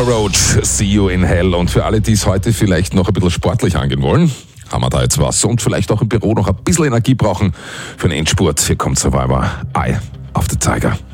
Papa Roach, See You in Hell. Und für alle, die es heute vielleicht noch ein bisschen sportlich angehen wollen, haben wir da jetzt was und vielleicht auch im Büro noch ein bisschen Energie brauchen für den Endspurt. Hier kommt Survivor, Eye of the Tiger.